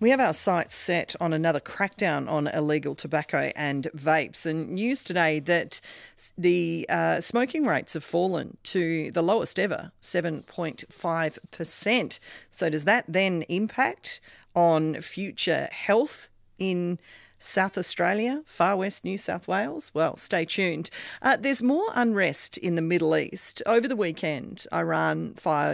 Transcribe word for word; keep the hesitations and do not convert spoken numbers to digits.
We have our sights set on another crackdown on illegal tobacco and vapes, and news today that the uh, smoking rates have fallen to the lowest ever, seven point five percent. So does that then impact on future health in South Australia, far west New South Wales? Well, stay tuned. Uh, there's more unrest in the Middle East. Over the weekend, Iran fired